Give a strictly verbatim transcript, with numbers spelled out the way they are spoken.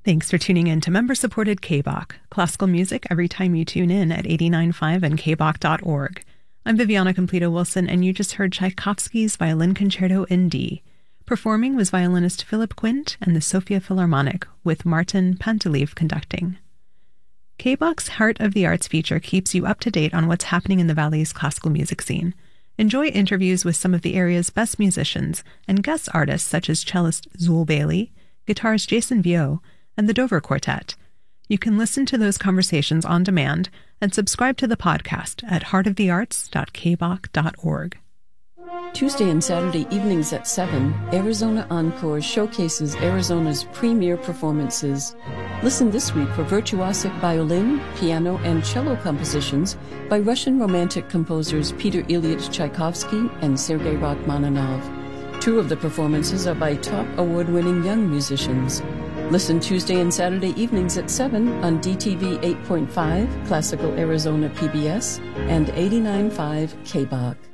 Thanks for tuning in to member-supported K B O C, classical music every time you tune in at eighty-nine point five and k b o c dot org. I'm Viviana Completo-Wilson, and you just heard Tchaikovsky's Violin Concerto in D. Performing was violinist Philip Quint and the Sofia Philharmonic, with Martin Panteleev conducting. K B O C's Heart of the Arts feature keeps you up to date on what's happening in the Valley's classical music scene. Enjoy interviews with some of the area's best musicians and guest artists such as cellist Zool Bailey, guitarist Jason Vio, and the Dover Quartet. You can listen to those conversations on demand and subscribe to the podcast at heart of the arts dot k b o c dot org. Tuesday and Saturday evenings at seven, Arizona Encore showcases Arizona's premier performances. Listen this week for virtuosic violin, piano, and cello compositions by Russian Romantic composers Peter Ilyich Tchaikovsky and Sergei Rachmaninoff. Two of the performances are by top award-winning young musicians. Listen Tuesday and Saturday evenings at seven on D T V eight point five, Classical Arizona P B S, and eighty-nine point five K B O C.